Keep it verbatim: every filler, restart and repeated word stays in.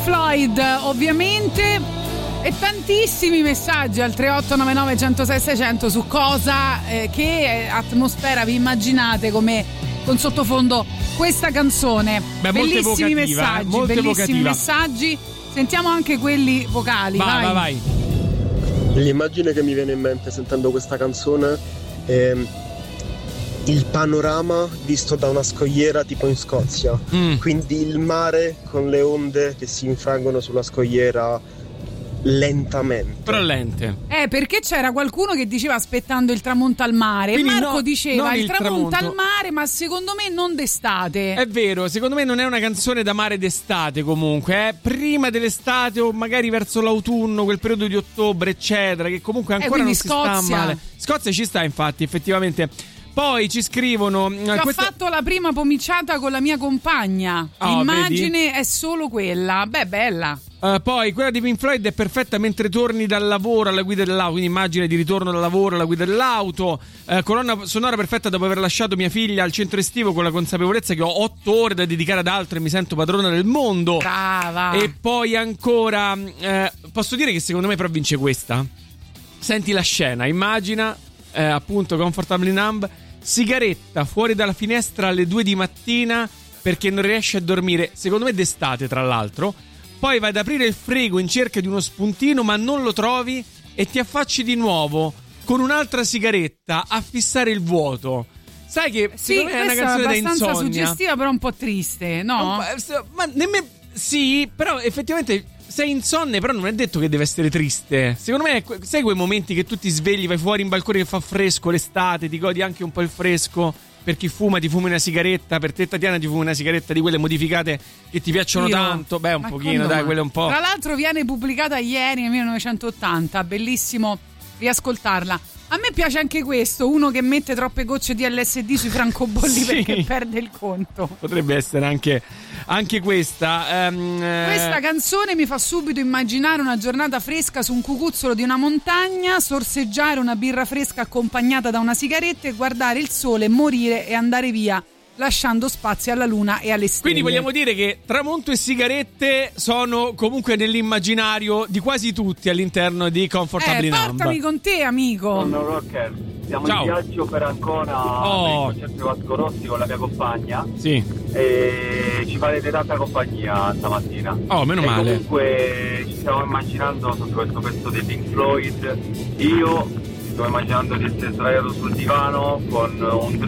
Floyd, ovviamente, e tantissimi messaggi al tre otto nove nove uno zero sei sei zero zero su cosa, eh, che atmosfera vi immaginate come con sottofondo questa canzone. Beh, bellissimi evocativa, messaggi, molto bellissimi evocativa. messaggi. Sentiamo anche quelli vocali. Vai, vai, vai, vai. L'immagine che mi viene in mente sentendo questa canzone è il panorama visto da una scogliera tipo in Scozia, Mm. quindi il mare con le onde che si infrangono sulla scogliera lentamente. Però lente. Eh, perché c'era qualcuno che diceva aspettando il tramonto al mare. Quindi Marco no, diceva non il il tramonto, tramonto al mare, ma secondo me non d'estate. È vero, secondo me non è una canzone da mare d'estate comunque, è prima dell'estate o magari verso l'autunno, quel periodo di ottobre, eccetera, che comunque ancora quindi non si sta Scozia. male. Scozia ci sta, infatti, effettivamente. Poi ci scrivono Ci ho questa... fatto la prima pomiciata con la mia compagna. Oh, L'immagine è solo quella. Beh, bella. Uh, poi quella di Pink Floyd è perfetta mentre torni dal lavoro alla guida dell'auto, quindi immagine di ritorno dal lavoro alla guida dell'auto. Uh, colonna sonora perfetta dopo aver lasciato mia figlia al centro estivo, con la consapevolezza che ho otto ore da dedicare ad altro e mi sento padrona del mondo. Brava. E poi ancora uh, posso dire che secondo me però vince questa. Senti la scena, immagina uh, appunto Comfortably Numb, sigaretta fuori dalla finestra alle due di mattina perché non riesce a dormire, secondo me d'estate tra l'altro. Poi vai ad aprire il frigo in cerca di uno spuntino, ma non lo trovi e ti affacci di nuovo con un'altra sigaretta a fissare il vuoto. Sai che Sì, secondo me è una questa è canzone da abbastanza insonnia. suggestiva, però un po' triste, no? Ma nemmeno... Sì, però effettivamente sei insonne, però non è detto che deve essere triste. Secondo me, è que- sai quei momenti che tu ti svegli, vai fuori in balcone che fa fresco l'estate, ti godi anche un po' il fresco. Per chi fuma ti fumi una sigaretta, per te Tatiana ti fumi una sigaretta di quelle modificate che ti piacciono Io? tanto. Beh, un Ma pochino, quando dai, mai? quelle un po'. Tra l'altro viene pubblicata ieri nel millenovecentottanta, bellissimo riascoltarla. A me piace anche questo, uno che mette troppe gocce di L S D sui francobolli Sì. perché perde il conto. Potrebbe essere anche, anche questa. Um, Questa canzone mi fa subito immaginare una giornata fresca su un cucuzzolo di una montagna, sorseggiare una birra fresca accompagnata da una sigaretta e guardare il sole morire e andare via, lasciando spazio alla luna e alle stelle. Quindi vogliamo dire che tramonto e sigarette sono comunque nell'immaginario di quasi tutti all'interno di Comfortably Eh, Numb. portami con te, amico. Sono Rocker, siamo Ciao. in viaggio per Ancona Oh. per il concerto di Vasco Rossi con la mia compagna Sì. e ci farete tanta compagnia stamattina. Oh, meno e male. comunque ci stiamo immaginando sotto questo pezzo dei Pink Floyd, io sto immaginando di essere sdraiato sul divano con un